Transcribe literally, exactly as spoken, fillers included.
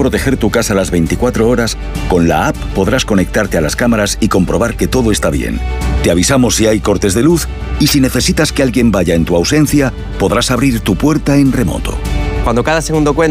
proteger tu casa las veinticuatro horas, con la app podrás conectarte a las cámaras y comprobar que todo está bien. Te avisamos si hay cortes de luz y si necesitas que alguien vaya en tu ausencia, podrás abrir tu puerta en remoto. Cuando cada segundo cuenta,